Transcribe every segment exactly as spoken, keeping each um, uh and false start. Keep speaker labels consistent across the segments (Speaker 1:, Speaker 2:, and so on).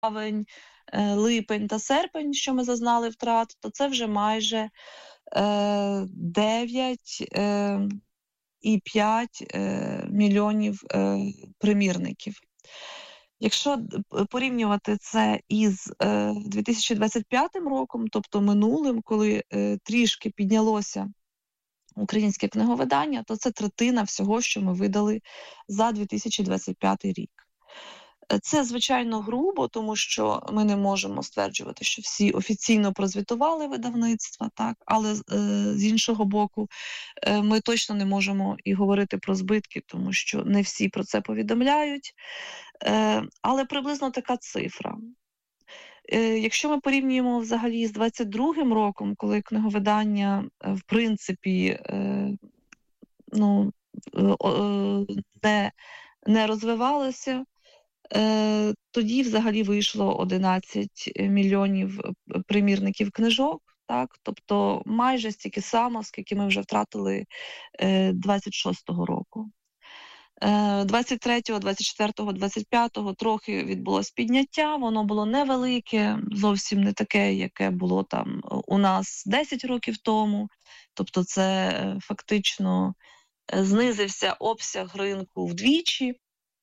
Speaker 1: травень, е, липень та серпень, що ми зазнали втрат, то це вже майже е, дев'ять е, і п'ять е, мільйонів е, примірників. Якщо д- п- порівнювати це із е, дві тисячі двадцять п'ятим роком, тобто минулим, коли е, трішки піднялося українське книговидання, то це третина всього, що ми видали за дві тисячі двадцять п'ятий рік. Е, Це, звичайно, грубо, тому що ми не можемо стверджувати, що всі офіційно прозвітували видавництва, так, але е, з іншого боку, е, ми точно не можемо і говорити про збитки, тому що не всі про це повідомляють. Е, але приблизно така цифра. Е, Якщо ми порівнюємо взагалі з двадцять другим роком, коли книговидання, е, в принципі, е, ну, е, о- е, не, не розвивалося, е, тоді взагалі вийшло одинадцять мільйонів е, примірників книжок. Так, тобто майже стільки само, скільки ми вже втратили е, двадцять шостого року. Е, двадцять третього, двадцять четвертого, двадцять п'ятого трохи відбулось підняття, воно було невелике, зовсім не таке, яке було там у нас десять років тому. Тобто це е, фактично е, знизився обсяг ринку вдвічі,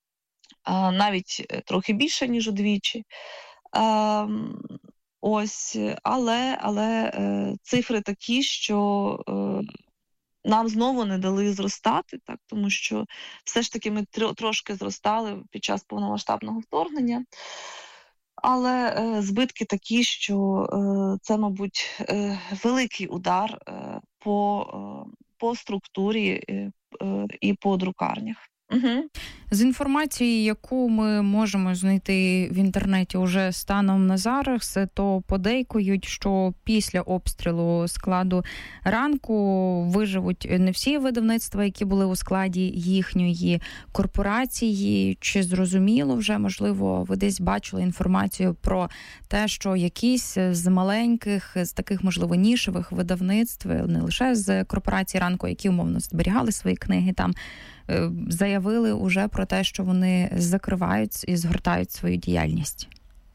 Speaker 1: а навіть е, трохи більше, ніж удвічі. А, м, ось, але, але е, цифри такі, що е, нам знову не дали зростати, так, тому що все ж таки ми тро- трошки зростали під час повномасштабного вторгнення. Але е, збитки такі, що е, це, мабуть, е, великий удар е, по, е, по структурі е, е, і по друкарнях. Угу.
Speaker 2: З інформації, яку ми можемо знайти в інтернеті уже станом на зараз, то подейкують, що після обстрілу складу ранку виживуть не всі видавництва, які були у складі їхньої корпорації. Чи зрозуміло вже, можливо, ви десь бачили інформацію про те, що якісь з маленьких, з таких, можливо, нішевих видавництв, не лише з корпорації ранку, які умовно зберігали свої книги там, заявили уже про те, що вони закривають і згортають свою діяльність?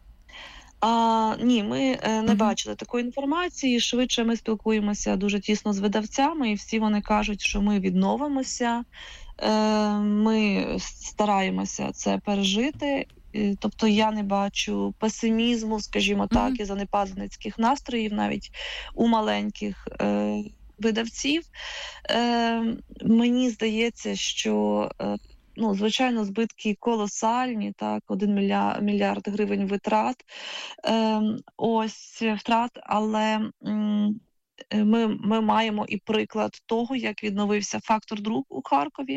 Speaker 1: А, ні, ми е, не
Speaker 2: Угу.
Speaker 1: бачили такої інформації. Швидше ми спілкуємося дуже тісно з видавцями, і всі вони кажуть, що ми відновимося, е, ми стараємося це пережити. Е, Тобто я не бачу песимізму, скажімо так,
Speaker 2: Угу.
Speaker 1: і занепадницьких настроїв навіть у маленьких е, видавців. Е, Мені здається, що е, ну, звичайно, збитки колосальні, так, один мільярд, мільярд гривень витрат, е, ось втрат, але м, е, ми, ми маємо і приклад того, як відновився фактор друк у Харкові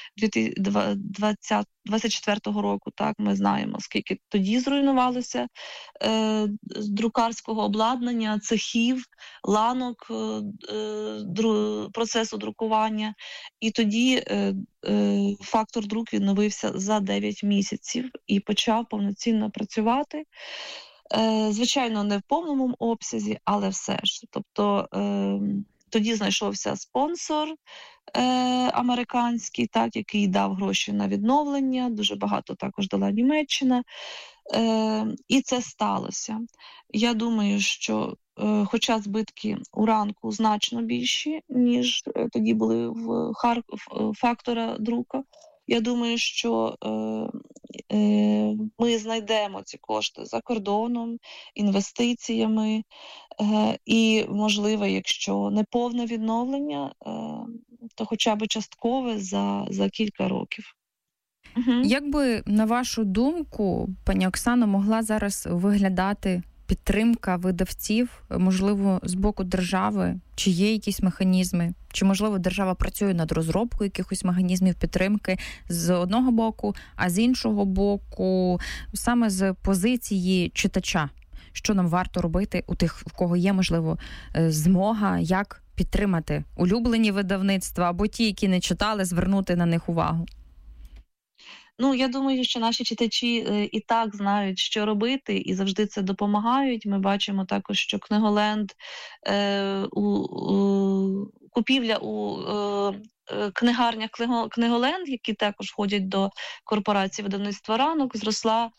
Speaker 1: двадцять четвертого року. Так, ми знаємо, скільки тоді зруйнувалося е, з друкарського обладнання, цехів, ланок е, е, дру, процесу друкування. І тоді е, е, фактор друк відновився за дев'ять місяців і почав повноцінно працювати. Е, Звичайно, не в повному обсязі, але все ж. Тобто е, тоді знайшовся спонсор е, американський, так, який дав гроші на відновлення, дуже багато також дала Німеччина. Е, і це сталося. Я думаю, що е, хоча збитки у ранку значно більші, ніж е, тоді були в Харків фактора друка, я думаю, що е, е, ми знайдемо ці кошти за кордоном, інвестиціями, е, і, можливо, якщо не повне відновлення, е, то хоча б часткове за, за кілька років. Угу.
Speaker 2: Як би, на вашу думку, пані Оксано, могла зараз виглядати підтримка видавців, можливо, з боку держави? Чи є якісь механізми? Чи, можливо, держава працює над розробкою якихось механізмів підтримки з одного боку, а з іншого боку, саме з позиції читача? Що нам варто робити у тих, в кого є, можливо, змога, як підтримати улюблені видавництва або ті, які не читали, звернути на них увагу?
Speaker 1: Ну, я думаю, що наші читачі е, і так знають, що робити, і завжди це допомагають. Ми бачимо також, що книголенд, е, у, у, купівля у е, е, книгарнях книго, книголенд, які також входять до корпорації видавництва ранок, зросла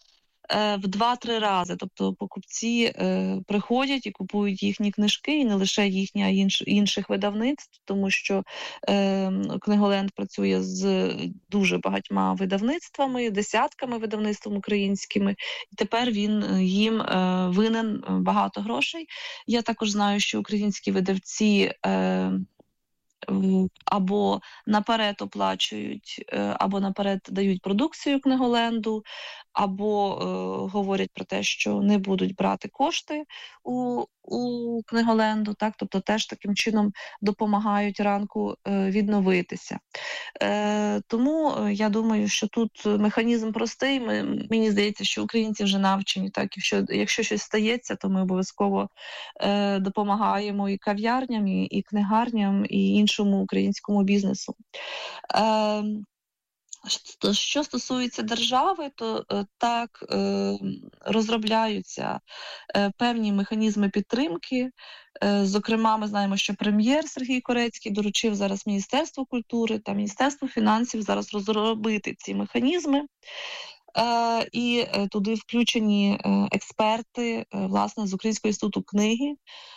Speaker 1: в два-три рази. Тобто покупці приходять і купують їхні книжки, і не лише їхні, а інш, інших видавництв, тому що Книголенд працює з дуже багатьма видавництвами, десятками видавництв українськими, і тепер він їм винен багато грошей. Я також знаю, що українські видавці або наперед оплачують, або наперед дають продукцію Книголенду, або е, говорять про те, що не будуть брати кошти у, у Книголенду, так, тобто теж таким чином допомагають ранку е, відновитися. Е, тому я думаю, що тут механізм простий. Ми, мені здається, що українці вже навчені, так, якщо, якщо щось стається, то ми обов'язково е, допомагаємо і кав'ярням, і, і книгарням, і іншому українському бізнесу. Е, Що стосується держави, то так розробляються певні механізми підтримки. Зокрема, ми знаємо, що прем'єр Сергій Корецький доручив зараз Міністерству культури та Міністерству фінансів зараз розробити ці механізми. І туди включені експерти, власне, з Українського інституту книги.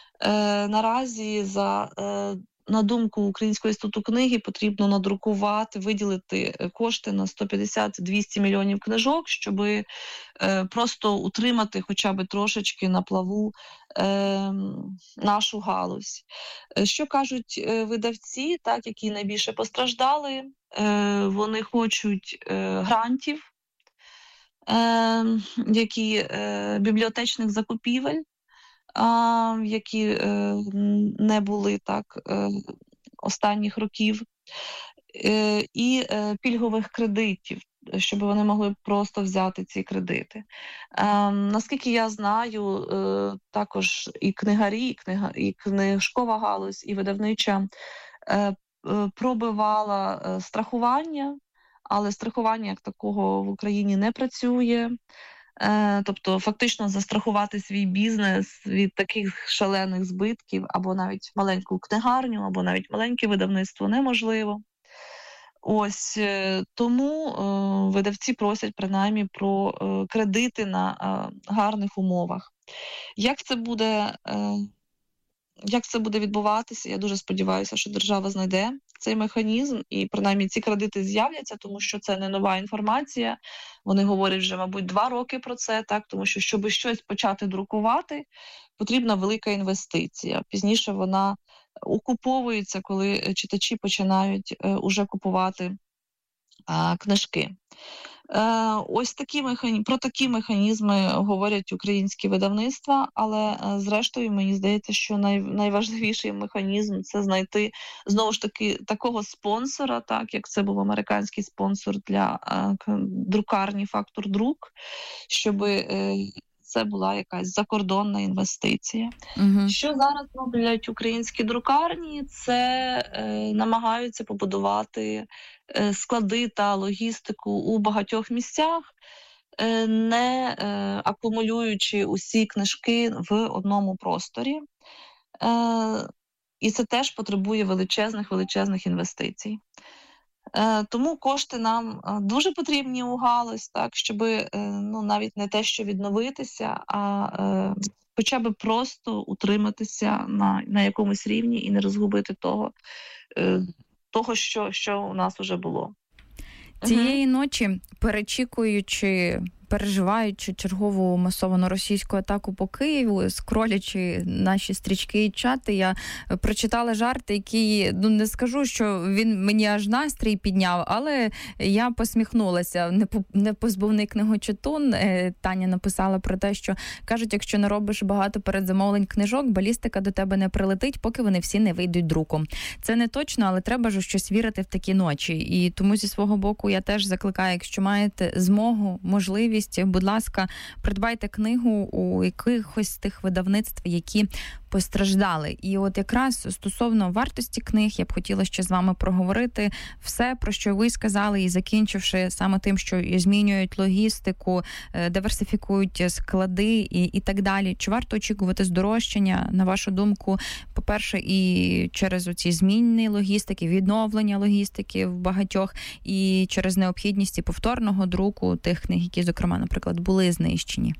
Speaker 1: Наразі за На думку Українського інституту книги, потрібно надрукувати, виділити кошти на сто п'ятдесят - двісті мільйонів книжок, щоб е, просто утримати хоча б трошечки на плаву е, нашу галузь. Що кажуть видавці, так, які найбільше постраждали? Е, вони хочуть е, грантів, е, які е, бібліотечних закупівель, які е, не були так е, останніх років, е, і е, пільгових кредитів, щоб вони могли просто взяти ці кредити. Е, наскільки я знаю, е, також і книгарі, і, книга, і книжкова галузь, і видавнича е, е, пробивала е, страхування, але страхування як такого в Україні не працює. Тобто фактично застрахувати свій бізнес від таких шалених збитків або навіть маленьку книгарню, або навіть маленьке видавництво неможливо. Ось тому е, видавці просять принаймні про е, кредити на е, гарних умовах. Як це буде, е, як це буде відбуватися? Я дуже сподіваюся, що держава знайде цей механізм, і принаймні ці кредити з'являться, тому що це не нова інформація. Вони говорять вже, мабуть, два роки про це, так, тому що, щоб щось почати друкувати, потрібна велика інвестиція. Пізніше вона окуповується, коли читачі починають е, уже купувати е, книжки. Е, ось такі механізми, про такі механізми говорять українські видавництва, але е, зрештою мені здається, що най, найважливіший механізм – це знайти знову ж таки такого спонсора, так як це був американський спонсор для е, друкарні «Фактор Друк», щоб е, це була якась закордонна інвестиція. Угу. Що зараз роблять українські друкарні? Це е, намагаються побудувати е, склади та логістику у багатьох місцях, е, не е, акумулюючи усі книжки в одному просторі. Е, і це теж потребує величезних-величезних інвестицій. Е, тому кошти нам дуже потрібні у галузь, так, щоб е, ну, навіть не те, що відновитися, а е, хоча б просто утриматися на, на якомусь рівні і не розгубити того, е, того що, що у нас вже було.
Speaker 2: Цієї угу. ночі, перечікуючи, переживаючи чергову масовану російську атаку по Києву, скролячи наші стрічки і чати, я прочитала жарт, який, ну не скажу, що він мені аж настрій підняв, але я посміхнулася. Непозбувний книгочитун Таня написала про те, що, кажуть, якщо не робиш багато передзамовлень книжок, балістика до тебе не прилетить, поки вони всі не вийдуть друком. Це не точно, але треба ж щось вірити в такі ночі. І тому зі свого боку я теж закликаю, якщо маєте змогу, можливість, будь ласка, придбайте книгу у якихось з тих видавництв, які постраждали. І от якраз стосовно вартості книг, я б хотіла ще з вами проговорити все, про що ви сказали, і закінчивши саме тим, що змінюють логістику, диверсифікують склади і, і так далі. Чи варто очікувати здорожчання, на вашу думку, по-перше, і через оці зміни логістики, відновлення логістики в багатьох, і через необхідність повторного друку тих книг, які, зокрема, зокрема, наприклад, були знищені?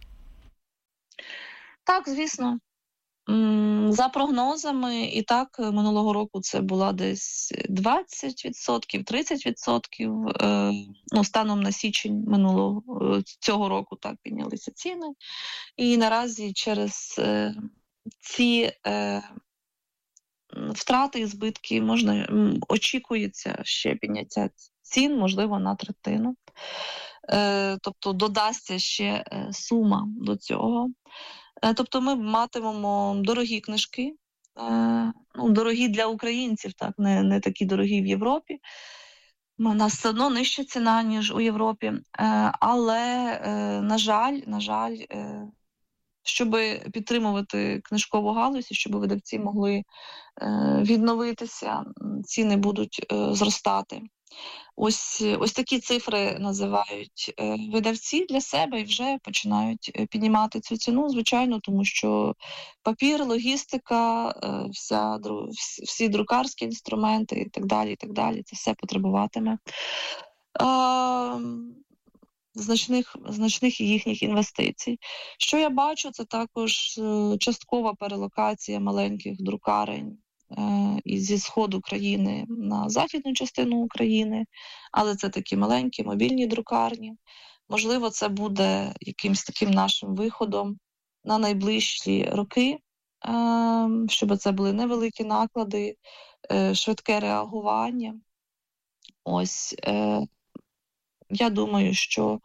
Speaker 1: Так, звісно. За прогнозами, і так минулого року це була десь двадцять відсотків, тридцять відсотків. Ну, станом на січень минулого цього року так піднялися ціни. І наразі через ці втрати і збитки можна очікується ще підняття цін, можливо, на третину. Тобто додасться ще сума до цього. Тобто ми матимемо дорогі книжки, ну, дорогі для українців, так, не, не такі дорогі в Європі. У нас все одно нижча ціна, ніж у Європі. Але, на жаль, на жаль, щоб підтримувати книжкову галузь, щоб видавці могли відновитися, ціни будуть зростати. Ось, ось такі цифри називають видавці для себе і вже починають піднімати цю ціну, звичайно, тому що папір, логістика, вся, всі друкарські інструменти і так далі, і так далі, це все потребуватиме а, значних, значних їхніх інвестицій. Що я бачу, це також часткова перелокація маленьких друкарень і зі сходу країни на західну частину України, але це такі маленькі мобільні друкарні. Можливо, це буде якимось таким нашим виходом на найближчі роки, щоб це були невеликі наклади, швидке реагування. Ось, я думаю, що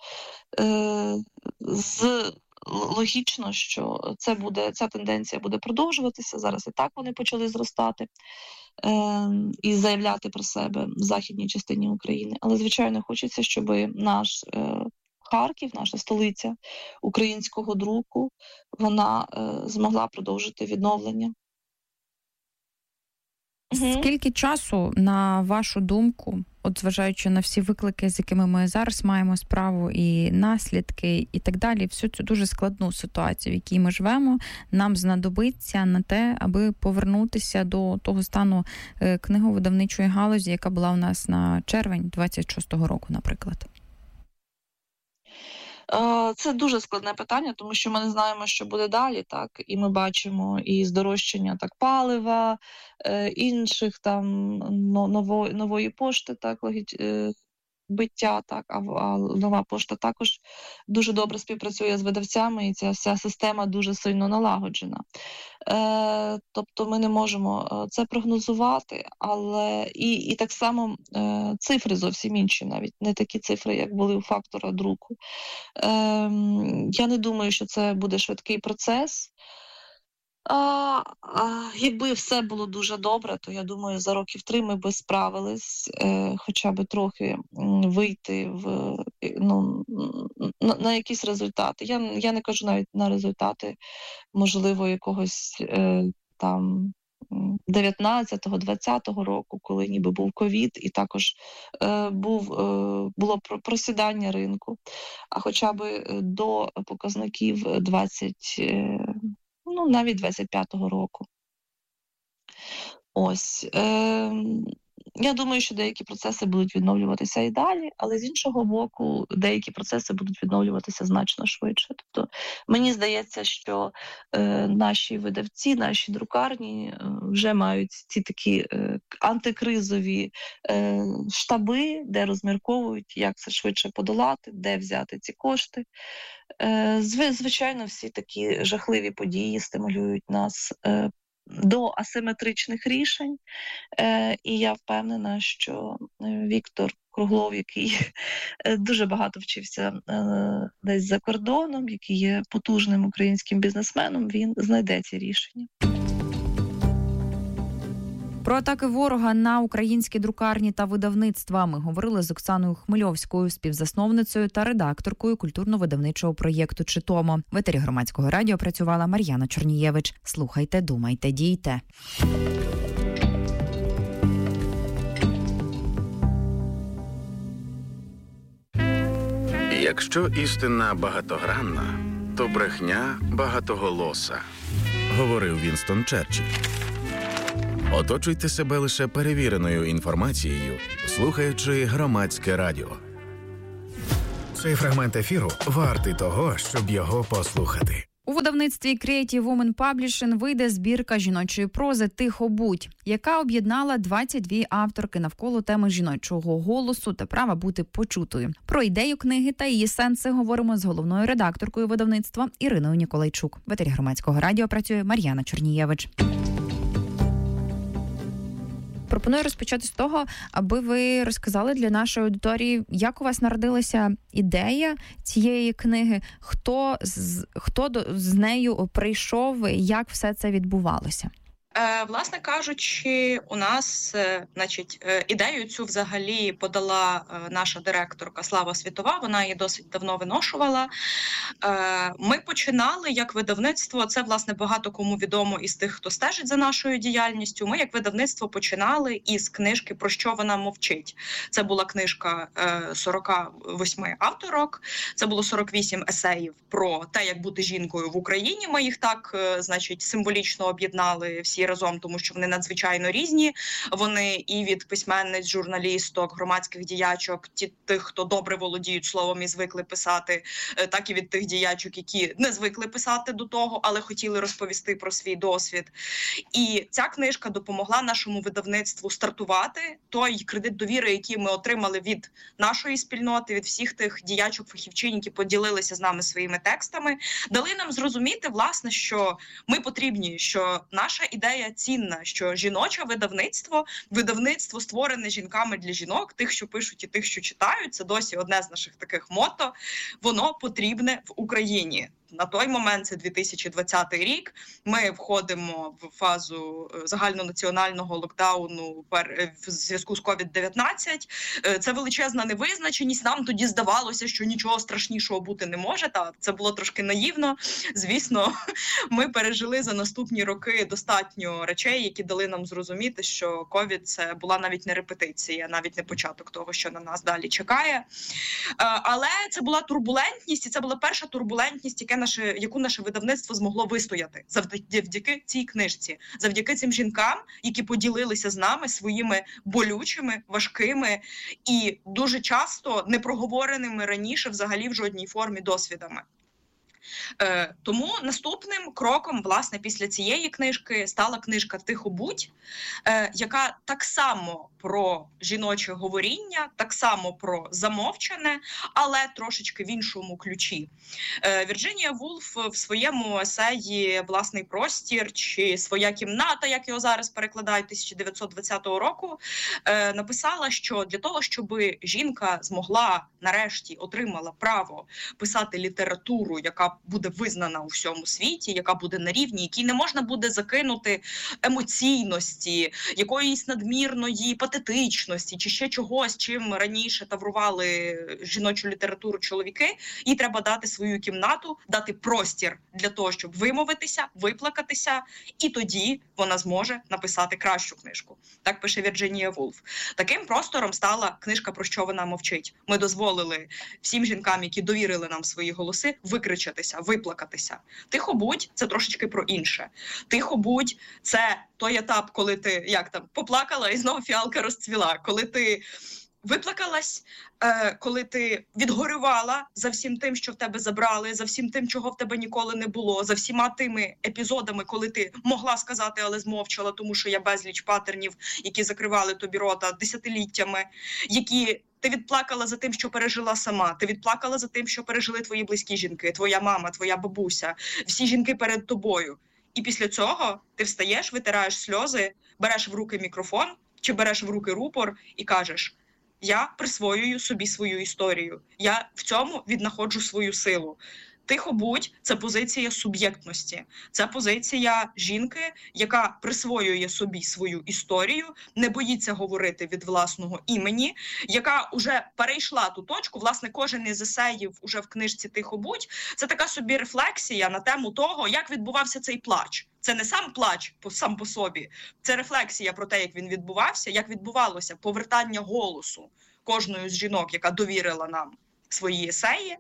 Speaker 1: з логічно, що це буде, ця тенденція буде продовжуватися. Зараз і так вони почали зростати е, і заявляти про себе в західній частині України. Але, звичайно, хочеться, щоб наш е, Харків, наша столиця українського друку, вона е, змогла продовжити відновлення.
Speaker 2: Скільки часу, на вашу думку, от зважаючи на всі виклики, з якими ми зараз маємо справу, і наслідки, і так далі, всю цю дуже складну ситуацію, в якій ми живемо, нам знадобиться на те, аби повернутися до того стану книговидавничої галузі, яка була у нас на червень двадцять шостого року, наприклад?
Speaker 1: Це дуже складне питання, тому що ми не знаємо, що буде далі, так, і ми бачимо і здорожчання так палива, інших там нової, нової пошти, так, биття, так, а, а нова пошта також дуже добре співпрацює з видавцями, і ця вся система дуже сильно налагоджена. Е, тобто ми не можемо це прогнозувати, але і, і так само е, цифри зовсім інші, навіть не такі цифри, як були у фактора друку. Е, я не думаю, що це буде швидкий процес. А, а, якби все було дуже добре, то, я думаю, за років три ми би справились, е, хоча б трохи вийти в, ну, на, на якісь результати. Я, я не кажу навіть на результати, можливо, якогось е, там дев'ятнадцятого, двадцятого року, коли ніби був ковід, і також е, був, е, було просідання ринку, а хоча б до показників двадцять ну, навіть двадцять п'ятого року. Ось. Е, я думаю, що деякі процеси будуть відновлюватися і далі, але з іншого боку, деякі процеси будуть відновлюватися значно швидше. Тобто, мені здається, що е, наші видавці, наші друкарні е, вже мають ці такі е, антикризові е, штаби, де розмірковують, як це швидше подолати, де взяти ці кошти. Е, звичайно, всі такі жахливі події стимулюють нас е, до асиметричних рішень, е, і я впевнена, що Віктор Круглов, який дуже багато вчився е, десь за кордоном, який є потужним українським бізнесменом, він знайде ці рішення.
Speaker 2: Про атаки ворога на українські друкарні та видавництва ми говорили з Оксаною Хмельовською, співзасновницею та редакторкою культурно-видавничого проєкту «Читомо». В етері Громадського радіо працювала Мар'яна Чорнієвич. Слухайте, думайте, дійте.
Speaker 3: Якщо істина багатогранна, то брехня багатоголоса, говорив Вінстон Черчилль. Оточуйте себе лише перевіреною інформацією, слухаючи Громадське радіо. Цей фрагмент ефіру вартий того, щоб його послухати.
Speaker 2: У видавництві Creative Women Publishing вийде збірка жіночої прози «Тихо будь», яка об'єднала двадцять дві авторки навколо теми жіночого голосу та права бути почутою. Про ідею книги та її сенси говоримо з головною редакторкою видавництва Іриною Ніколайчук. В етері Громадського радіо працює Мар'яна Чернієвич. Пропоную розпочати з того, аби ви розказали для нашої аудиторії, як у вас народилася ідея цієї книги, хто з, хто з нею прийшов, як все це відбувалося.
Speaker 4: Е, власне кажучи, у нас, е, значить, е, ідею цю взагалі подала е, наша директорка Слава Світова, вона її досить давно виношувала. Е, ми починали як видавництво, це, власне, багато кому відомо із тих, хто стежить за нашою діяльністю. Ми як видавництво починали із книжки «Про що вона мовчить». Це була книжка е, сорок вісім авторок, це було сорок вісім есеїв про те, як бути жінкою в Україні. Ми їх так, е, значить, символічно об'єднали всі разом, тому що вони надзвичайно різні. Вони і від письменниць, журналісток, громадських діячок, ті, тих, хто добре володіють словом і звикли писати, так і від тих діячок, які не звикли писати до того, але хотіли розповісти про свій досвід. І ця книжка допомогла нашому видавництву стартувати той кредит довіри, який ми отримали від нашої спільноти, від всіх тих діячок, фахівчин, які поділилися з нами своїми текстами, дали нам зрозуміти, власне, що ми потрібні, що наша ідея цінна, що жіноче видавництво, видавництво створене жінками для жінок, тих, що пишуть і тих, що читають, це досі одне з наших таких мото, воно потрібне в Україні. На той момент, це дві тисячі двадцятий рік, ми входимо в фазу загальнонаціонального локдауну в зв'язку з ковід дев'ятнадцять. Це величезна невизначеність. Нам тоді здавалося, що нічого страшнішого бути не може. Та це було трошки наївно. Звісно, ми пережили за наступні роки достатньо речей, які дали нам зрозуміти, що ковід – це була навіть не репетиція, навіть не початок того, що на нас далі чекає. Але це була турбулентність, і це була перша турбулентність, яка Наше, яку наше видавництво змогло вистояти завдяки цій книжці, завдяки цим жінкам, які поділилися з нами своїми болючими, важкими і дуже часто непроговореними раніше взагалі в жодній формі досвідами. Е, тому наступним кроком, власне, після цієї книжки стала книжка «Тихо будь», е, яка так само про жіноче говоріння, так само про замовчане, але трошечки в іншому ключі. Е, Вірджинія Вулф в своєму есеї «Власний простір» чи «Своя кімната», як його зараз перекладають, тисяча дев'ятсот двадцятого року, е, написала, що для того, щоб жінка змогла, нарешті, отримала право писати літературу, яка буде визнана у всьому світі, яка буде на рівні, якій не можна буде закинути емоційності, якоїсь надмірної патетичності чи ще чогось, чим раніше таврували жіночу літературу чоловіки, їй треба дати свою кімнату, дати простір для того, щоб вимовитися, виплакатися, і тоді вона зможе написати кращу книжку. Так пише Вірджинія Вулф. Таким простором стала книжка «Про що вона мовчить». Ми дозволили всім жінкам, які довірили нам свої голоси, викричатися, виплакатися. «Тихо будь» – це трошечки про інше. «Тихо будь» – це той етап, коли ти, як там, поплакала і знову фіалка розцвіла. Коли ти виплакалась, е, коли ти відгорювала за всім тим, що в тебе забрали, за всім тим, чого в тебе ніколи не було, за всіма тими епізодами, коли ти могла сказати, але змовчала, тому що є безліч патернів, які закривали тобі рота десятиліттями, які ти відплакала за тим, що пережила сама, ти відплакала за тим, що пережили твої близькі жінки, твоя мама, твоя бабуся, всі жінки перед тобою. І після цього ти встаєш, витираєш сльози, береш в руки мікрофон чи береш в руки рупор і кажеш: я присвоюю собі свою історію, я в цьому віднаходжу свою силу. «Тихо будь» – це позиція суб'єктності, це позиція жінки, яка присвоює собі свою історію, не боїться говорити від власного імені, яка вже перейшла ту точку. Власне, кожен із есеїв уже в книжці «Тихо будь» – це така собі рефлексія на тему того, як відбувався цей плач. Це не сам плач сам по собі, це рефлексія про те, як він відбувався, як відбувалося повертання голосу кожної з жінок, яка довірила нам свої есеї.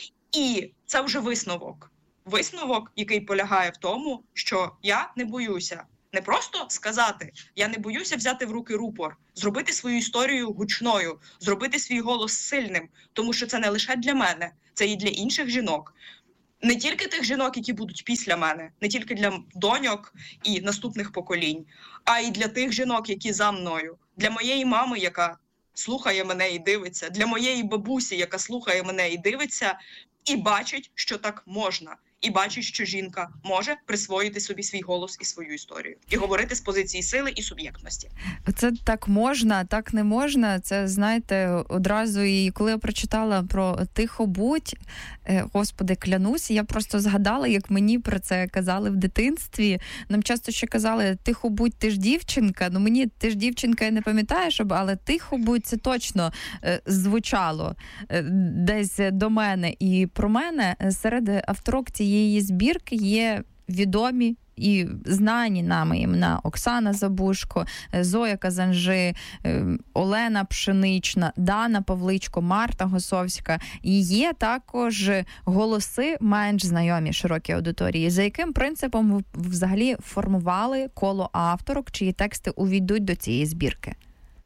Speaker 4: І це вже висновок. Висновок, який полягає в тому, що я не боюся Не просто сказати, я не боюся взяти в руки рупор, зробити свою історію гучною, зробити свій голос сильним, тому що це не лише для мене, це і для інших жінок. Не тільки тих жінок, які будуть після мене, не тільки для доньок і наступних поколінь, а й для тих жінок, які за мною, для моєї мами, яка слухає мене і дивиться, для моєї бабусі, яка слухає мене і дивиться, і бачить, що так можна. І бачить, що жінка може присвоїти собі свій голос і свою історію. І говорити з позиції сили і суб'єктності.
Speaker 2: Це так можна, так не можна. Це, знаєте, одразу, і коли я прочитала про «Тихо будь», Господи, клянусь, я просто згадала, як мені про це казали в дитинстві. Нам часто ще казали «Тихо будь, ти ж дівчинка». Ну, мені «ти ж дівчинка» я не пам'ятаю, щоб, але «Тихо будь» це точно звучало десь до мене. І про мене серед авторок цієї її збірки є відомі і знані нами імена: Оксана Забушко, Зоя Казанжи, Олена Пшенична, Дана Павличко, Марта Госовська. І є також голоси менш знайомі широкій аудиторії. За яким принципом ви взагалі формували коло авторок, чиї тексти увійдуть до цієї збірки?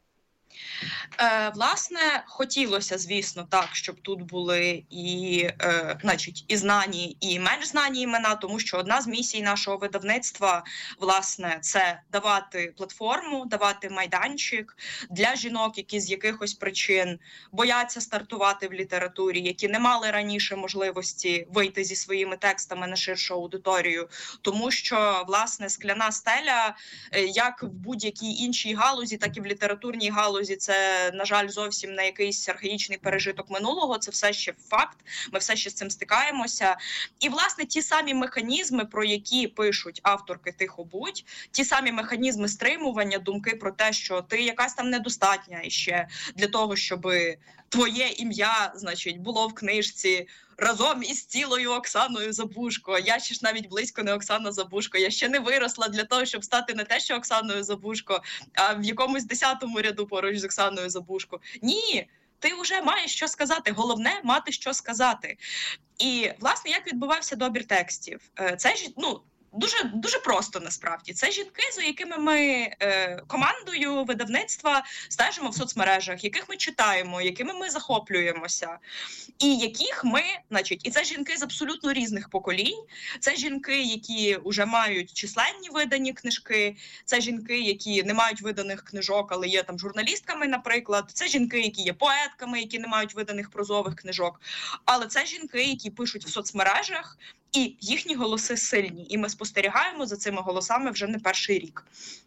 Speaker 4: Е, власне, хотілося, звісно, так, щоб тут були і, е, значить, і знані, і менш знані імена, тому що одна з місій нашого видавництва, власне, це давати платформу, давати майданчик для жінок, які з якихось причин бояться стартувати в літературі, які не мали раніше можливості вийти зі своїми текстами на ширшу аудиторію, тому що, власне, скляна стеля, як в будь-якій іншій галузі, так і в літературній галузі, це, на жаль, зовсім не якийсь архаїчний пережиток минулого, це все ще факт, ми все ще з цим стикаємося. І, власне, ті самі механізми, про які пишуть авторки «Тихо будь», ті самі механізми стримування, думки про те, що ти якась там недостатня іще для того, щоб твоє ім'я, значить, було в книжці разом із цілою Оксаною Забушко. Я ще ж навіть близько не Оксана Забушко. Я ще не виросла для того, щоб стати не те, що Оксаною Забушко, а в якомусь десятому ряду поруч з Оксаною Забушко. Ні! Ти вже маєш що сказати. Головне – мати що сказати. І, власне, як відбувався добір текстів? Це ж, ну, Дуже, дуже просто, насправді. Це жінки, за якими ми е, командою видавництва стежимо в соцмережах, яких ми читаємо, якими ми захоплюємося, і яких ми, значить, і це жінки з абсолютно різних поколінь, це жінки, які вже мають численні видані книжки, це жінки, які не мають виданих книжок, але є там журналістками, наприклад, це жінки, які є поетками, які не мають виданих прозових книжок, але це жінки, які пишуть в соцмережах, і їхні голоси сильні, і ми спостерігаємо за цими голосами вже не перший рік.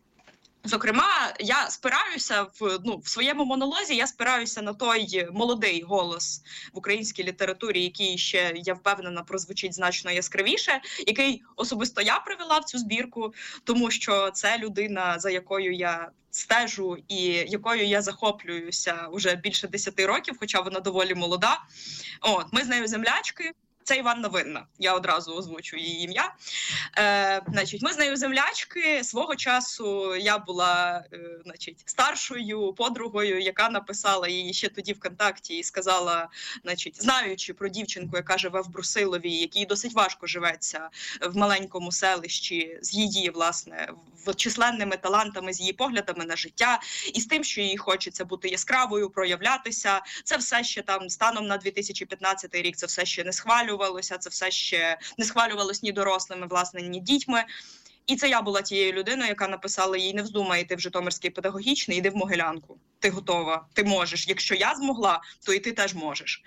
Speaker 4: Зокрема, я спираюся в, ну, в своєму монолозі, я спираюся на той молодий голос в українській літературі, який ще, я впевнена, прозвучить значно яскравіше, який особисто я привела в цю збірку, тому що це людина, за якою я стежу і якою я захоплююся вже більше десяти років, хоча вона доволі молода. От, ми з нею землячки. Це Іванна Винна, я одразу озвучу її ім'я. Е, значить, ми з нею землячки. Свого часу я була е, значить, старшою подругою, яка написала її ще тоді ВКонтакті і сказала, значить, знаючи про дівчинку, яка живе в Брусилові, якій досить важко живеться в маленькому селищі, з її, власне, в численними талантами, з її поглядами на життя, і з тим, що їй хочеться бути яскравою, проявлятися. Це все ще там станом на дві тисячі п'ятнадцятий рік, це все ще не схвалювалося, це все ще не схвалювалося ні дорослими, власне, ні дітьми. І це я була тією людиною, яка написала їй: не вздумай йти в Житомирський педагогічний, йди в Могилянку. Ти готова, ти можеш. Якщо я змогла, то і ти теж можеш.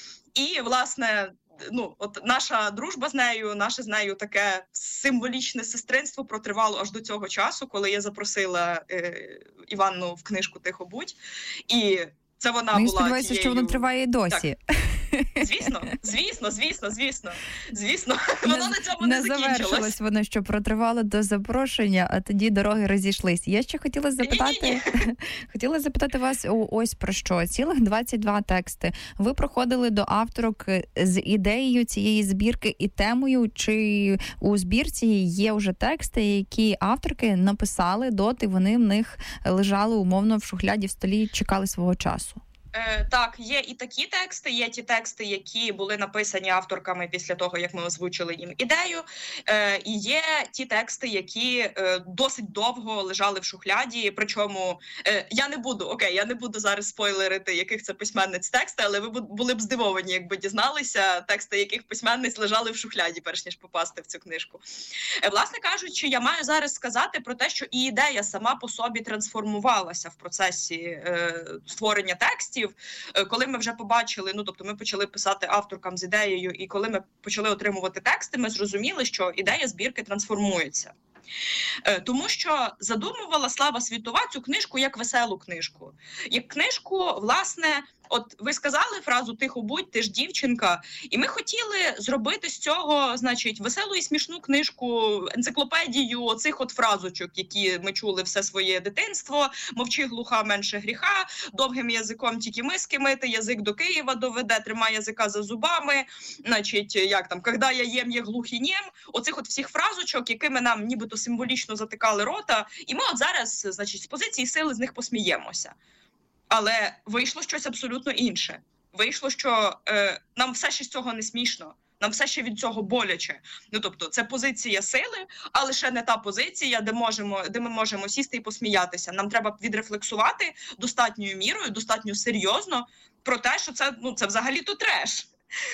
Speaker 4: І, власне, ну, от наша дружба з нею, наше з нею таке символічне сестринство протривало аж до цього часу, коли я запросила е, Іванну в книжку «Тихо будь». І це вона
Speaker 2: ну,
Speaker 4: була
Speaker 2: сподіваюся,
Speaker 4: тією...
Speaker 2: що воно триває і досі.
Speaker 4: Так. Звісно, звісно, звісно, звісно, звісно. Воно
Speaker 2: не,
Speaker 4: на цьому не,
Speaker 2: не
Speaker 4: закінчилось.
Speaker 2: завершилось воно, що протривало до запрошення, а тоді дороги розійшлись. Я ще хотіла запитати, хотіла запитати вас ось про що. Цілих двадцять два тексти. Ви проходили до авторок з ідеєю цієї збірки і темою, чи у збірці є вже тексти, які авторки написали доти, вони в них лежали умовно в шухляді в столі, чекали свого часу?
Speaker 4: Е, так, є і такі тексти, є ті тексти, які були написані авторками після того, як ми озвучили їм ідею, е, і є ті тексти, які е, досить довго лежали в шухляді, причому е, я не буду, окей, я не буду зараз спойлерити, яких це письменниць тексти, але ви були б здивовані, якби дізналися тексти, яких письменниць лежали в шухляді, перш ніж попасти в цю книжку. Е, власне кажучи, я маю зараз сказати про те, що і ідея сама по собі трансформувалася в процесі е, створення текстів. Коли ми вже побачили, ну тобто ми почали писати авторкам з ідеєю, і коли ми почали отримувати тексти, ми зрозуміли, що ідея збірки трансформується. Тому що задумувала Слава Світова цю книжку як веселу книжку. Як книжку, власне, от ви сказали фразу «Тихо будь, ти ж дівчинка», і ми хотіли зробити з цього, значить, веселу і смішну книжку, енциклопедію оцих от фразочок, які ми чули все своє дитинство: «Мовчи, глуха, менше гріха», «Довгим язиком тільки миски мити», «Язик до Києва доведе», «Тримай язика за зубами», значить, як там, «Когда я єм, є глух і нєм», оцих от всіх фразочок, якими нам нібито символічно затикали рота, і ми от зараз, значить, з позиції сили з них посміємося. Але вийшло щось абсолютно інше. Вийшло, що е, нам все ще з цього не смішно, нам все ще від цього боляче. Ну, тобто, це позиція сили, а лише не та позиція, де, можемо, де ми можемо сісти і посміятися. Нам треба відрефлексувати достатньою мірою, достатньо серйозно про те, що це, ну, це взагалі-то треш.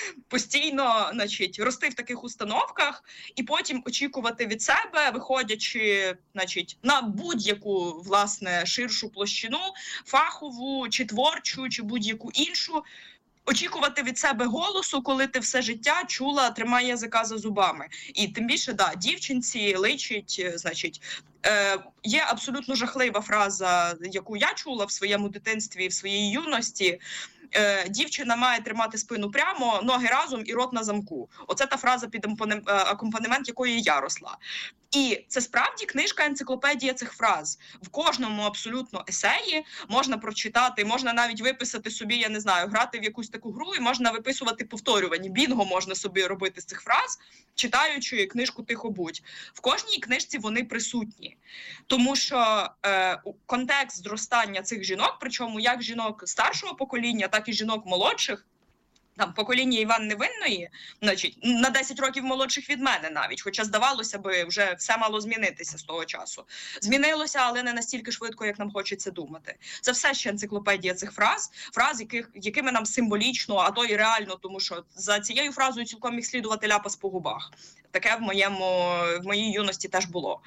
Speaker 4: Постійно, значить, рости в таких установках і потім очікувати від себе, виходячи, значить, на будь-яку, власне, ширшу площину, фахову, чи творчу, чи будь-яку іншу, очікувати від себе голосу, коли ти все життя чула «Тримай язика за зубами». І тим більше, да, дівчинці личить, значить, е, є абсолютно жахлива фраза, яку я чула в своєму дитинстві, в своїй юності: Е, дівчина має тримати спину прямо, ноги разом і рот на замку. Оце та фраза, під акомпанемент якої я росла. І це справді книжка-енциклопедія цих фраз. В кожному абсолютно есеї можна прочитати, можна навіть виписати собі, я не знаю, грати в якусь таку гру, і можна виписувати повторювання. Бінго можна собі робити з цих фраз, читаючи книжку «Тихо будь». В кожній книжці вони присутні. Тому що е, контекст зростання цих жінок, причому як жінок старшого покоління, так і жінок молодших, там, покоління Іван Невинної, значить, на десять років молодших від мене навіть, хоча, здавалося би, вже все мало змінитися з того часу. Змінилося, але не настільки швидко, як нам хочеться думати. Це все ще енциклопедія цих фраз, фраз, яких, якими нам символічно, а то і реально, тому що за цією фразою цілком міг слідувати ляпас по губах. Таке в, моєму, в моїй юності теж було.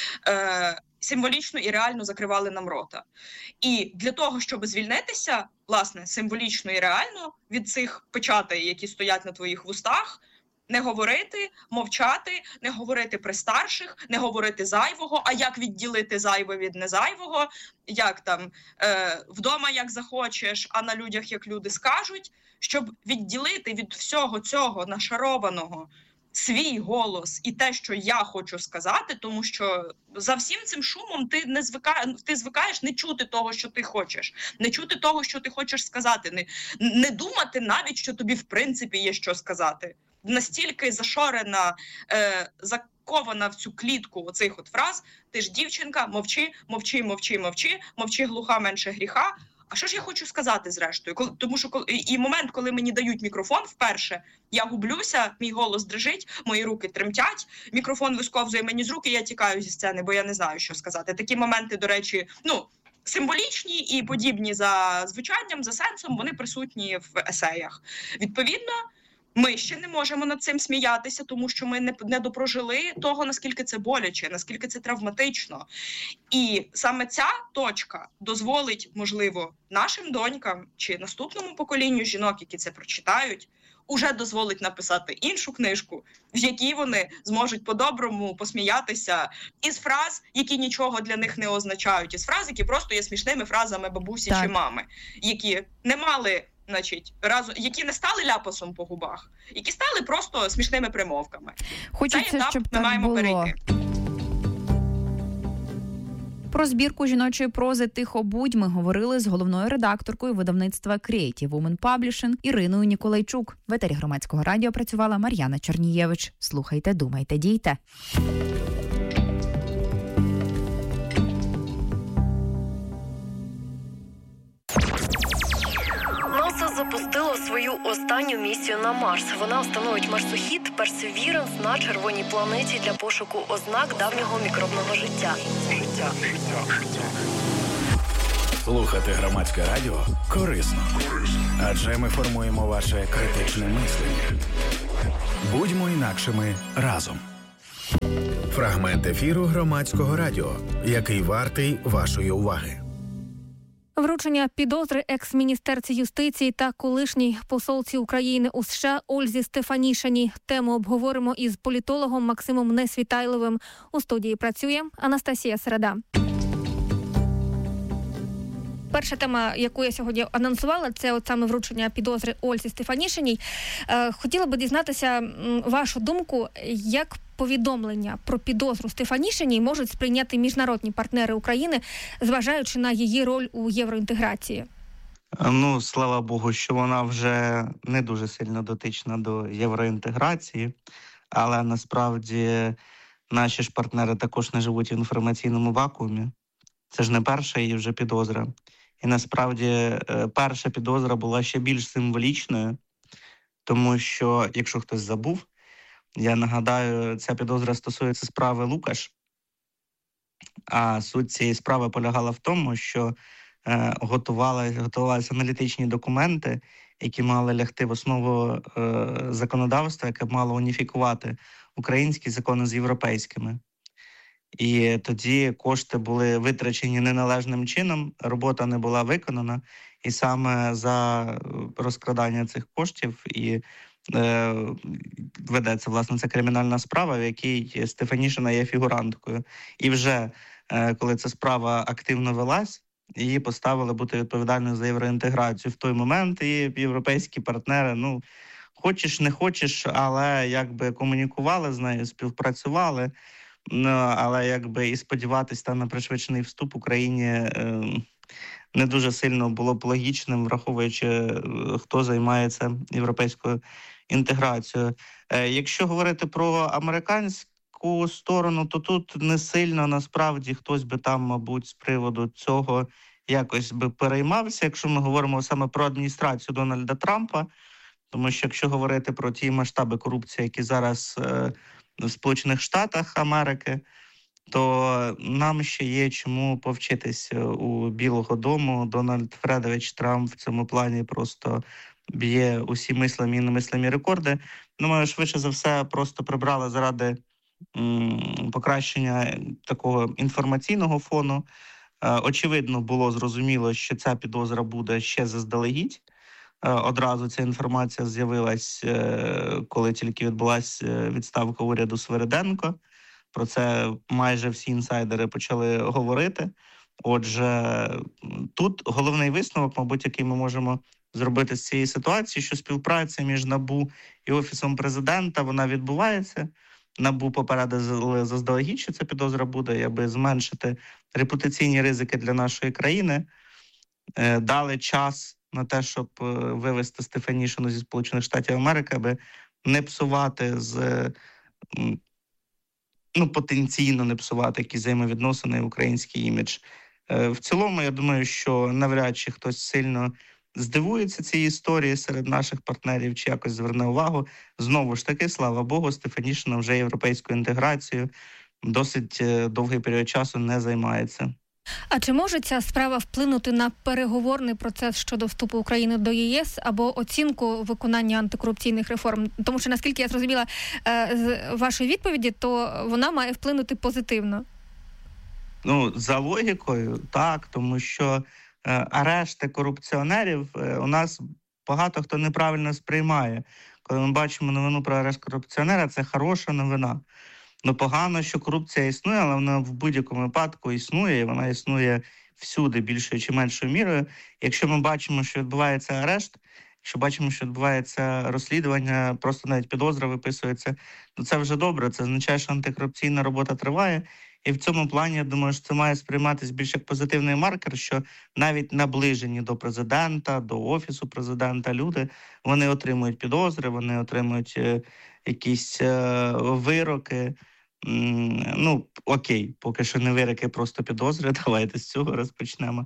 Speaker 4: Е, символічно і реально закривали нам рота. І для того, щоб звільнитися, власне, символічно і реально від цих печатей, які стоять на твоїх вустах, не говорити, мовчати, не говорити при старших, не говорити зайвого, а як відділити зайве від незайвого, як там е, вдома як захочеш, а на людях як люди скажуть, щоб відділити від всього цього нашарованого свій голос і те, що я хочу сказати, тому що за всім цим шумом ти не звикаєш, ти звикаєш не чути того, що ти хочеш, не чути того, що ти хочеш сказати, не, не думати навіть, що тобі в принципі є що сказати. Настільки зашорена, е, закована в цю клітку оцих от фраз: ти ж дівчинка, мовчи, мовчи, мовчи, мовчи, мовчи, глуха, менше гріха. А що ж я хочу сказати зрештою? Коли, тому що коли, і момент, коли мені дають мікрофон вперше, я гублюся, мій голос дрижить, мої руки тремтять, мікрофон висковзує мені з рук, і я тікаю зі сцени, бо я не знаю, що сказати. Такі моменти, до речі, ну, символічні і подібні за звучанням, за сенсом, вони присутні в есеях. Відповідно, ми ще не можемо над цим сміятися, тому що ми не, не допрожили того, наскільки це боляче, наскільки це травматично. І саме ця точка дозволить, можливо, нашим донькам чи наступному поколінню жінок, які це прочитають, уже дозволить написати іншу книжку, в якій вони зможуть по-доброму посміятися із фраз, які нічого для них не означають, із фраз, які просто є смішними фразами бабусі так. чи мами, які не мали, значить, разом, які не стали ляпасом по губах, які стали просто смішними примовками.
Speaker 2: Хочеться,
Speaker 4: Цей етап
Speaker 2: щоб
Speaker 4: ми
Speaker 2: так
Speaker 4: маємо
Speaker 2: було.
Speaker 4: перейти.
Speaker 2: Про збірку жіночої прози «Тихо будь» ми говорили з головною редакторкою видавництва Creative Women Publishing Іриною Ніколайчук. В етері Громадського радіо працювала Мар'яна Чернієвич. Слухайте, думайте, дійте.
Speaker 5: запустила свою останню місію на Марс. Вона встановить марсохід Perseverance на червоній планеті для пошуку ознак давнього мікробного життя. Життя.
Speaker 3: Слухати громадське радіо корисно. Адже ми формуємо ваше критичне мислення. Будьмо інакшими разом. Фрагмент ефіру громадського радіо, який вартий вашої уваги.
Speaker 6: Вручення підозри екс-міністерці юстиції та колишній посолці України у США Ользі Стефанішиній. Тему обговоримо із політологом Максимом Несвітайловим. У студії працює Анастасія Середа. Перша тема, яку я сьогодні анонсувала, це от саме вручення підозри Ользі Стефанішиній. Хотіла би дізнатися вашу думку, як повідомлення про підозру Стефанішиній можуть сприйняти міжнародні партнери України, зважаючи на її роль у євроінтеграції?
Speaker 7: Ну, слава Богу, що вона вже не дуже сильно дотична до євроінтеграції, але насправді наші ж партнери також не живуть в інформаційному вакуумі. Це ж не перша її вже підозра. І насправді перша підозра була ще більш символічною, тому що, якщо хтось забув, я нагадаю, ця підозра стосується справи Лукаш, а суть цієї справи полягала в тому, що е, готували, готувалися аналітичні документи, які мали лягти в основу е, законодавства, яке мало уніфікувати українські закони з європейськими. І тоді кошти були витрачені неналежним чином, робота не була виконана, і саме за розкрадання цих коштів і е, ведеться, власне, ця кримінальна справа, в якій Стефанішина є фігуранткою. І вже, е, коли ця справа активно велась, її поставили бути відповідальною за євроінтеграцію. В той момент і європейські партнери, ну, хочеш, не хочеш, але якби комунікували з нею, співпрацювали. Ну, але якби і сподіватися там на пришвидшений вступ Україні е, не дуже сильно було б логічним, враховуючи, е, хто займається європейською інтеграцією. Е, якщо говорити про американську сторону, то тут не сильно насправді хтось би там, мабуть, з приводу цього якось би переймався, якщо ми говоримо саме про адміністрацію Дональда Трампа, тому що якщо говорити про ті масштаби корупції, які зараз е, в Сполучених Штатах Америки, то нам ще є чому повчитись у Білого дому. Дональд Фредович Трамп в цьому плані просто б'є усі мислимі і немислимі рекорди. Думаю, швидше за все просто прибрали заради м, покращення такого інформаційного фону. Е, очевидно, було зрозуміло, що ця підозра буде ще заздалегідь. Одразу ця інформація з'явилась, коли тільки відбулася відставка уряду Свириденко. Про це майже всі інсайдери почали говорити. Отже, тут головний висновок, мабуть, який ми можемо зробити з цієї ситуації, що співпраця між НАБУ і Офісом Президента, вона відбувається. НАБУ попередили заздалегідь, що ця підозра буде, аби зменшити репутаційні ризики для нашої країни. Дали час на те, щоб вивести Стефанішину зі Сполучених Штатів Америки, аби не псувати з, ну, потенційно не псувати якісь взаємовідносини, український імідж. В цілому, я думаю, що навряд чи хтось сильно здивується цій історії серед наших партнерів чи якось зверне увагу. Знову ж таки, слава Богу, Стефанішина вже європейською інтеграцією досить довгий період часу не займається.
Speaker 6: А чи може ця справа вплинути на переговорний процес щодо вступу України до ЄС або оцінку виконання антикорупційних реформ? Тому що, наскільки я зрозуміла з вашої відповіді, то вона має вплинути позитивно.
Speaker 7: Ну, за логікою, так, тому що е, арешти корупціонерів е, у нас багато хто неправильно сприймає. Коли ми бачимо новину про арешт корупціонера, це хороша новина. Ну, погано, що корупція існує, але вона в будь-якому випадку існує, і вона існує всюди, більшою чи меншою мірою. Якщо ми бачимо, що відбувається арешт, якщо бачимо, що відбувається розслідування, просто навіть підозра виписується, то це вже добре, це означає, що антикорупційна робота триває. І в цьому плані, я думаю, що це має сприйматися більш як позитивний маркер, що навіть наближені до президента, до Офісу Президента люди, вони отримують підозри, вони отримують е, якісь е, вироки. М, ну, окей, поки що не вироки, просто підозри, давайте з цього розпочнемо.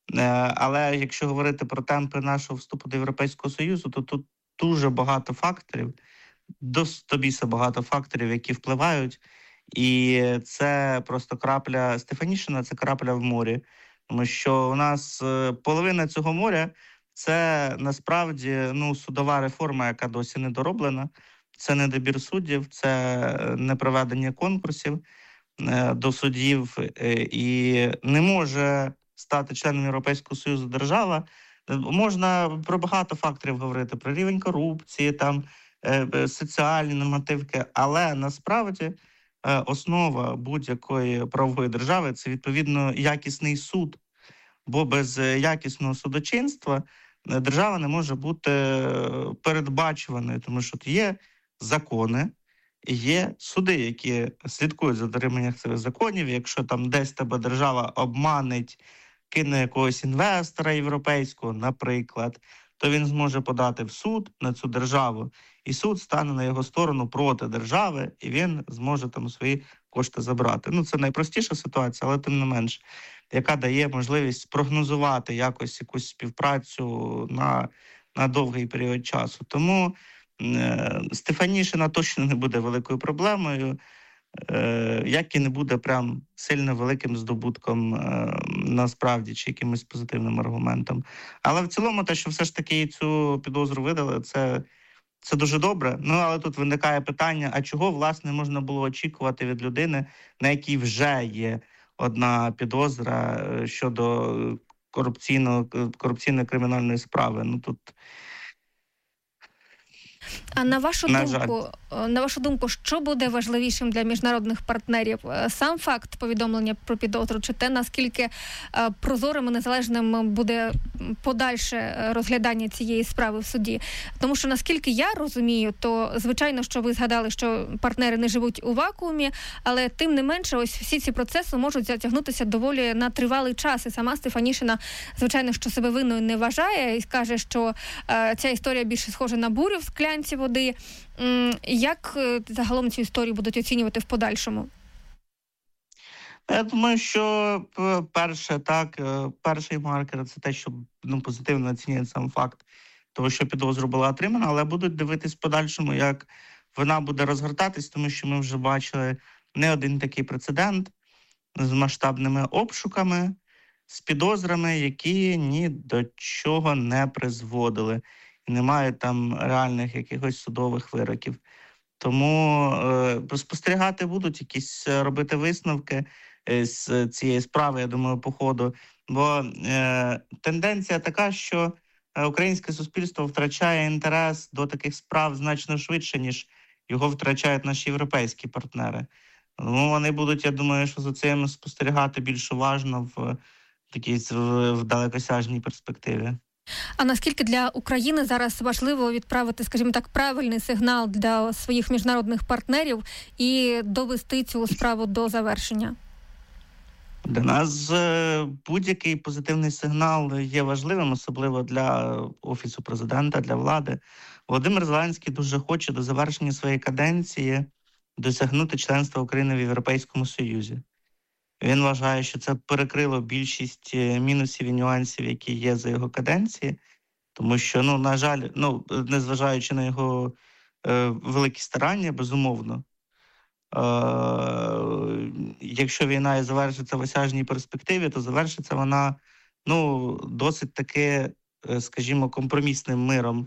Speaker 7: Але якщо говорити про темпи нашого вступу до Європейського Союзу, то тут дуже багато факторів, до стобіса багато факторів, які впливають. І це просто крапля, Стефанішина – це крапля в морі. Тому що у нас половина цього моря – це насправді ну, судова реформа, яка досі не дороблена. Це недобір суддів, це непроведення конкурсів до суддів. І не може стати членом Європейського Союзу держава. Можна про багато факторів говорити, про рівень корупції, там, соціальні нормативки, але насправді основа будь-якої правової держави – це, відповідно, якісний суд. Бо без якісного судочинства держава не може бути передбачуваною, тому що є закони, і є суди, які слідкують за дотриманням цих законів. Якщо там десь тебе держава обманить, кине якогось інвестора європейського, наприклад, то він зможе подати в суд на цю державу, і суд стане на його сторону проти держави, і він зможе там свої кошти забрати. Ну, це найпростіша ситуація, але тим не менш, яка дає можливість прогнозувати якось якусь співпрацю на, на довгий період часу. Тому е, Стефанішина точно не буде великою проблемою, е, як і не буде прям сильно великим здобутком е, насправді, чи якимось позитивним аргументом. Але в цілому те, що все ж таки цю підозру видали, це, це дуже добре. Ну, але тут виникає питання, а чого, власне, можна було очікувати від людини, на якій вже є одна підозра щодо корупційного, корупційної кримінальної справи. Ну, тут...
Speaker 6: А на вашу
Speaker 7: на
Speaker 6: думку,
Speaker 7: жаль.
Speaker 6: на вашу думку, що буде важливішим для міжнародних партнерів? Сам факт повідомлення про підозру, чи те, наскільки прозорим і незалежним буде подальше розглядання цієї справи в суді? Тому що, наскільки я розумію, то, звичайно, що ви згадали, що партнери не живуть у вакуумі, але тим не менше, ось всі ці процеси можуть затягнутися доволі на тривалий час. І сама Стефанішина, звичайно, що себе винною не вважає і скаже, що е, ця історія більше схожа на бурю в склянці води. Як загалом цю історію будуть оцінювати в подальшому?
Speaker 7: Я думаю, що перше, так, перший маркер – це те, що ну, позитивно оцінює сам факт того, що підозру була отримана, але будуть дивитись в подальшому, як вона буде розгортатись, тому що ми вже бачили не один такий прецедент з масштабними обшуками, з підозрами, які ні до чого не призводили. І немає там реальних якихось судових вироків. Тому е, спостерігати будуть, якісь робити висновки з цієї справи, я думаю, по ходу. Бо е, тенденція така, що українське суспільство втрачає інтерес до таких справ значно швидше, ніж його втрачають наші європейські партнери. Тому вони будуть, я думаю, що за цим спостерігати більш уважно в такій в далекосяжній перспективі.
Speaker 6: А наскільки для України зараз важливо відправити, скажімо так, правильний сигнал для своїх міжнародних партнерів і довести цю справу до завершення?
Speaker 7: Для нас будь-який позитивний сигнал є важливим, особливо для Офісу президента, для влади. Володимир Зеленський дуже хоче до завершення своєї каденції досягнути членства України в Європейському Союзі. Він вважає, що це перекрило більшість мінусів і нюансів, які є за його каденції, тому що, ну, на жаль, ну, незважаючи на його е, великі старання, безумовно, е, якщо війна і завершиться в осяжній перспективі, то завершиться вона, ну, досить таки, скажімо, компромісним миром.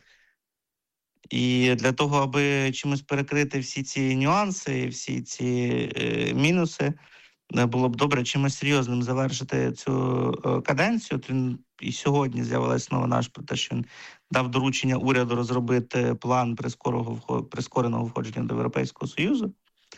Speaker 7: І для того, аби чимось перекрити всі ці нюанси, всі ці е, мінуси, було б добре чимось серйозним завершити цю каденцію. Він і сьогодні з'явилася новина про те, що він дав доручення уряду розробити план прискореного входження до Європейського Союзу.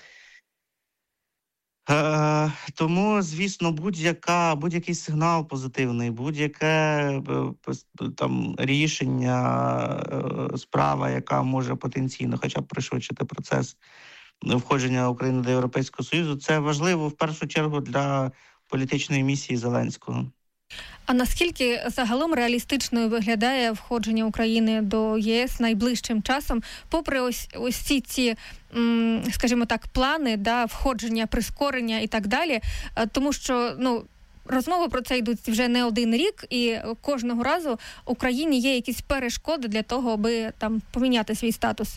Speaker 7: Е, тому, звісно, будь-яка, будь-який сигнал позитивний, будь-яке там рішення, справа, яка може потенційно хоча б пришвидшити процес входження України до Європейського Союзу, це важливо в першу чергу для політичної місії Зеленського.
Speaker 6: А наскільки загалом реалістичною виглядає входження України до ЄС найближчим часом, попри ось ось ці, ці скажімо так, плани, да, входження, прискорення і так далі, тому що, ну, розмови про це йдуть вже не один рік, і кожного разу Україні є якісь перешкоди для того, аби там поміняти свій статус.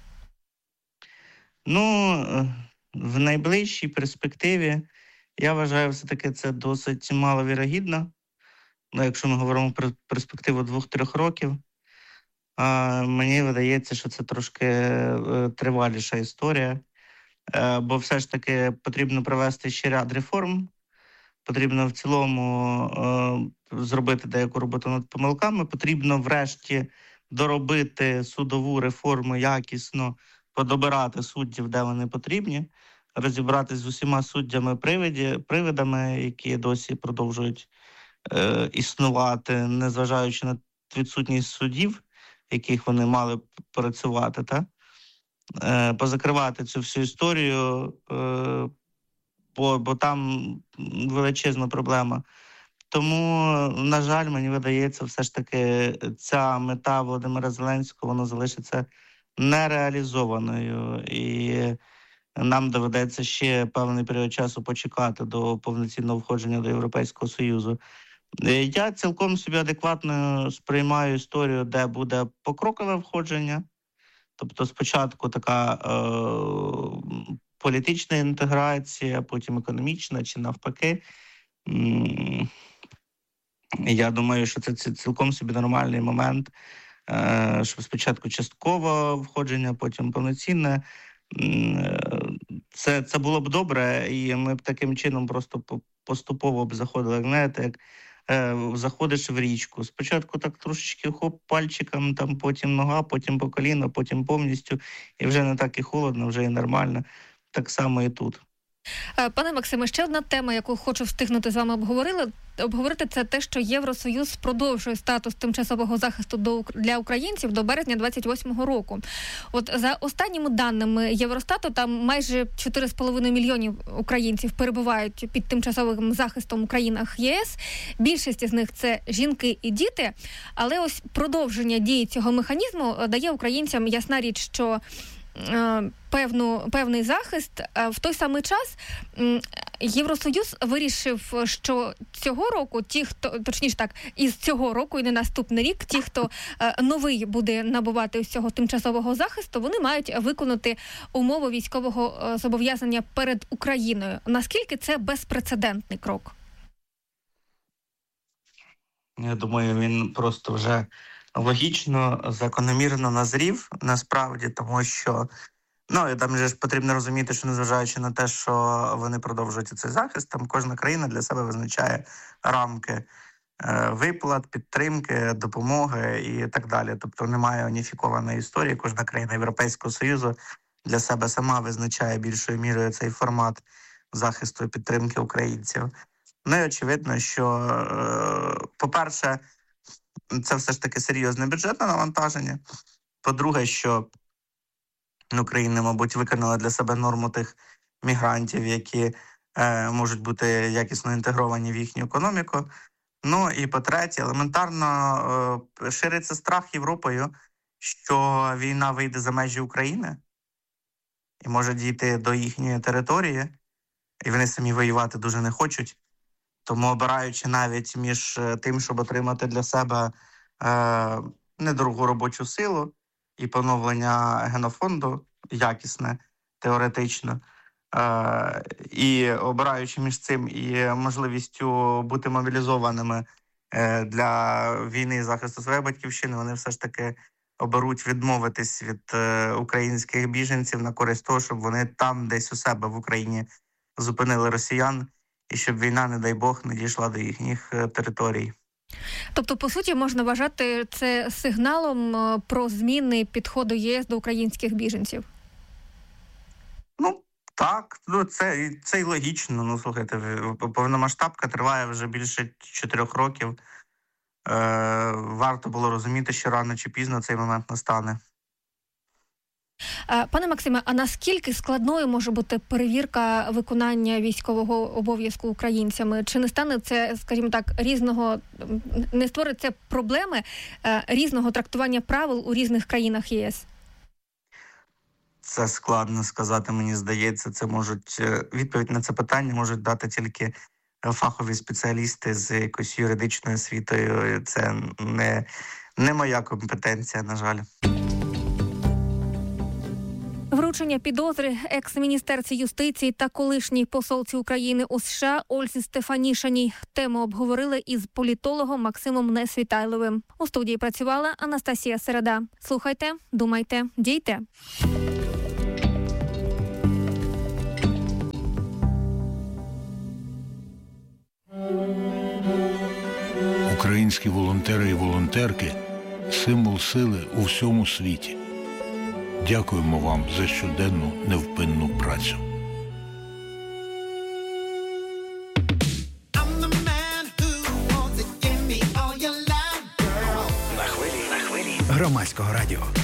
Speaker 7: Ну, в найближчій перспективі, я вважаю, все-таки це досить маловірогідно. Ну, якщо ми говоримо про перспективу двох-трьох років, а, мені видається, що це трошки е, триваліша історія, е, бо все ж таки потрібно провести ще ряд реформ, потрібно в цілому е, зробити деяку роботу над помилками, потрібно врешті доробити судову реформу якісно, подобирати суддів, де вони потрібні, розібратися з усіма суддями привиді, привидами, які досі продовжують е, існувати, незважаючи на відсутність суддів, яких вони мали працювати, та? Е, позакривати цю всю історію, е, бо, бо там величезна проблема. Тому, на жаль, мені видається, все ж таки ця мета Володимира Зеленського, вона залишиться нереалізованою, і нам доведеться ще певний період часу почекати до повноцінного входження до Європейського Союзу. Я цілком собі адекватно сприймаю історію, де буде покрокове входження, тобто спочатку така е, політична інтеграція, потім економічна чи навпаки. Я думаю, що це цілком собі нормальний момент, щоб спочатку часткове входження, потім повноцінне. Це, це було б добре, і ми б таким чином просто поступово б заходили, як знаєте, як е, заходиш в річку. Спочатку так трошечки хоп пальчиком, там, потім нога, потім по коліно, потім повністю, і вже не так і холодно, вже і нормально. Так само і тут.
Speaker 6: Пане Максиме, ще одна тема, яку хочу встигнути з вами обговорили, обговорити, це те, що Євросоюз продовжує статус тимчасового захисту до, для українців до березня двадцять восьмого року. От за останніми даними Євростату, там майже чотири з половиною мільйонів українців перебувають під тимчасовим захистом у країнах ЄС. Більшість з них – це жінки і діти. Але ось продовження дії цього механізму дає українцям, ясна річ, що Певну, певний захист. В той самий час Євросоюз вирішив, що цього року ті, хто, точніше так, із цього року і не наступний рік, ті, хто новий буде набувати з цього тимчасового захисту, вони мають виконати умови військового зобов'язання перед Україною. Наскільки це безпрецедентний крок?
Speaker 7: Я думаю, він просто вже логічно, закономірно назрів, насправді, тому що, ну, і там же ж потрібно розуміти, що незважаючи на те, що вони продовжують цей захист, там кожна країна для себе визначає рамки е, виплат, підтримки, допомоги і так далі. Тобто немає уніфікованої історії, кожна країна Європейського Союзу для себе сама визначає більшою мірою цей формат захисту і підтримки українців. Ну і очевидно, що, е, по-перше, це все ж таки серйозне бюджетне навантаження. По-друге, що Україна, мабуть, виконала для себе норму тих мігрантів, які е, можуть бути якісно інтегровані в їхню економіку. Ну і по-третє, елементарно е, шириться страх Європою, що війна вийде за межі України і може дійти до їхньої території, і вони самі воювати дуже не хочуть. Тому, обираючи навіть між тим, щоб отримати для себе е, недорогу робочу силу і поновлення генофонду якісне, теоретично, е, і обираючи між цим і можливістю бути мобілізованими е, для війни і захисту своєї батьківщини, вони все ж таки оберуть відмовитись від е, українських біженців на користь того, щоб вони там десь у себе в Україні зупинили росіян, і щоб війна, не дай Бог, не дійшла до їхніх територій.
Speaker 6: Тобто, по суті, можна вважати це сигналом про зміни підходу ЄС до українських біженців?
Speaker 7: Ну, так. Ну, це, це й логічно. Ну, слухайте, повномасштабка триває вже більше чотирьох років. Е, варто було розуміти, що рано чи пізно цей момент настане.
Speaker 6: Пане Максиме, а наскільки складною може бути перевірка виконання військового обов'язку українцями? Чи не стане це, скажімо так, різного, не створить це проблеми різного трактування правил у різних країнах ЄС?
Speaker 7: Це складно сказати, мені здається. Це можуть, відповідь на це питання можуть дати тільки фахові спеціалісти з якоюсь юридичною освітою. Це не, не моя компетенція, на жаль.
Speaker 6: Вручення підозри екс-міністерці юстиції та колишній посолці України у США Ользі Стефанішиній. Тему обговорили із політологом Максимом Несвітайловим. У студії працювала Анастасія Середа. Слухайте, думайте, дійте.
Speaker 8: Українські волонтери і волонтерки – символ сили у всьому світі. Дякуємо вам за щоденну невпинну працю.
Speaker 3: На хвилі, на хвилі. Громадського радіо.